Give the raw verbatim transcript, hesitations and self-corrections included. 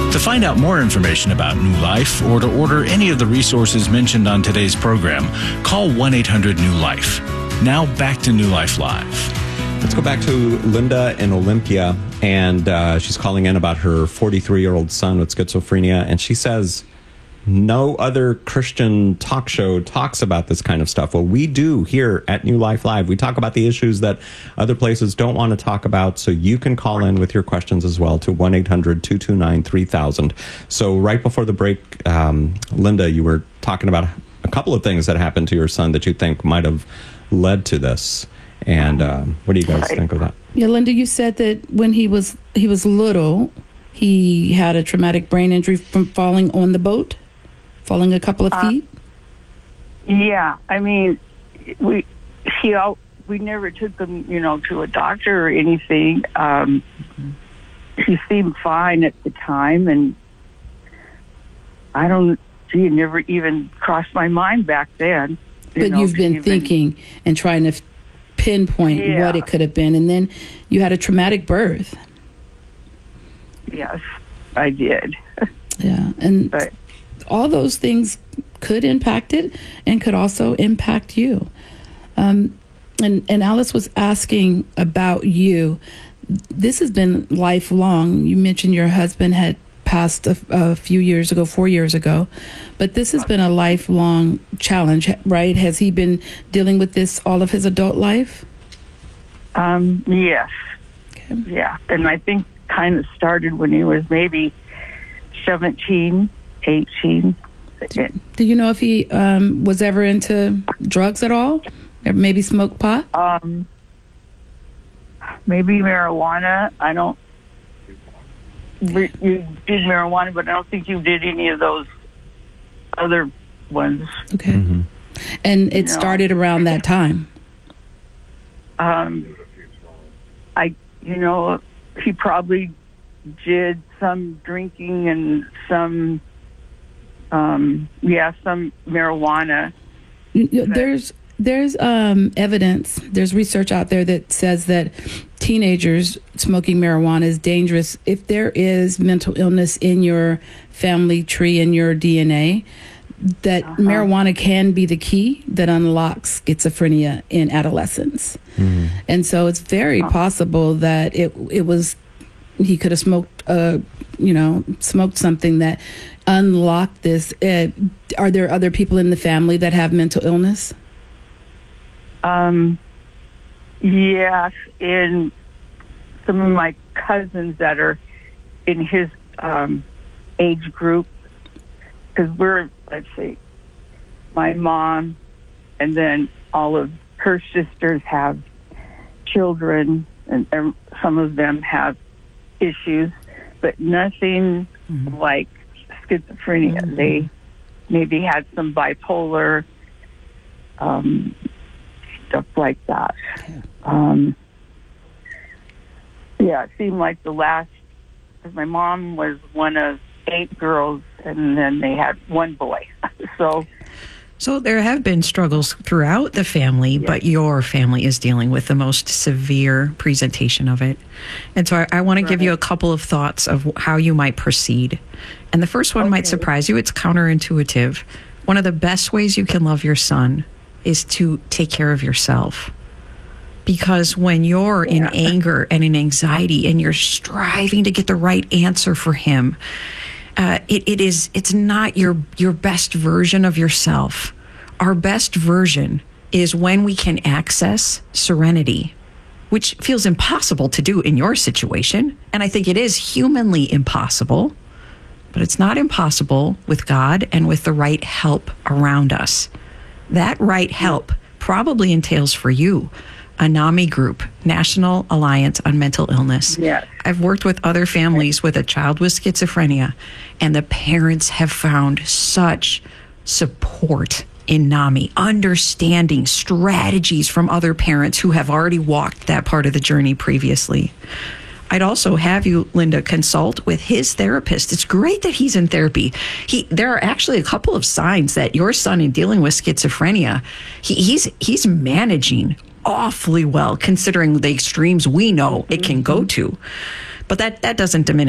To find out more information about New Life or to order any of the resources mentioned on today's program, call one eight hundred new life. Now back to New Life Live. Let's go back to Linda in Olympia, and uh, she's calling in about her forty-three-year-old son with schizophrenia, and she says no other Christian talk show talks about this kind of stuff. Well, we do here at New Life Live. We talk about the issues that other places don't want to talk about, so you can call in with your questions as well to one eight hundred two two nine three thousand. So right before the break, um, Linda, you were talking about a couple of things that happened to your son that you think might have led to this. And uh, what do you guys think of that? Yeah, Linda, you said that when he was he was little, he had a traumatic brain injury from falling on the boat, falling a couple of uh, feet. Yeah, I mean, we he all, we never took him, you know, to a doctor or anything. Um, mm-hmm. He seemed fine at the time, and I don't. Gee, it never even crossed my mind back then. You but know, you've been even, thinking and trying to pinpoint yeah. what it could have been, and then you had a traumatic birth. Yes, I did. Yeah, and but, all those things could impact it and could also impact you. Um, and, and Alice was asking about you. This has been lifelong. You mentioned your husband had passed a, a few years ago, four years ago, but this has been a lifelong challenge, right? Has he been dealing with this all of his adult life? Um, yes. Okay. Yeah, and I think kind of started when he was maybe seventeen, eighteen. Do, do you know if he um, was ever into drugs at all? Or maybe smoked pot? Um, maybe marijuana. I don't. You did marijuana, but I don't think you did any of those other ones. Okay. Mm-hmm. And it you know. started around that time. Um, I, you know, he probably did some drinking and some, um, yeah, some marijuana. There's there's um, evidence, there's research out there that says that teenagers smoking marijuana is dangerous. If there is mental illness in your family tree, in your D N A, that uh-huh. marijuana can be the key that unlocks schizophrenia in adolescence. Mm-hmm. And so it's very uh-huh. possible that it it was, he could have smoked, uh, you know, smoked something that unlocked this. Uh, are there other people in the family that have mental illness? Um, yes, in some of my cousins that are in his um, age group, because we're, let's see, my mom and then all of her sisters have children, and, and some of them have issues, but nothing mm-hmm. like schizophrenia. Mm-hmm. They maybe had some bipolar, um, stuff like that. Yeah. Um, yeah, it seemed like the last, because my mom was one of eight girls, and then they had one boy. so, so there have been struggles throughout the family, yes. but your family is dealing with the most severe presentation of it. And so I, I want to give you a couple of thoughts of how you might proceed. And the first one okay. might surprise you. It's counterintuitive. One of the best ways you can love your son is to take care of yourself. Because when you're yeah. in anger and in anxiety and you're striving to get the right answer for him, uh, it, it is, it's not your, your best version of yourself. Our best version is when we can access serenity, which feels impossible to do in your situation. And I think it is humanly impossible, but it's not impossible with God and with the right help around us. That right help probably entails for you a NAMI group, National Alliance on Mental Illness. Yes. I've worked with other families with a child with schizophrenia, and the parents have found such support in NAMI, understanding strategies from other parents who have already walked that part of the journey previously. I'd also have you, Linda, consult with his therapist. It's great that he's in therapy. He, there are actually a couple of signs that your son, in dealing with schizophrenia, he, he's he's managing awfully well, considering the extremes we know it can go to. But that, that doesn't diminish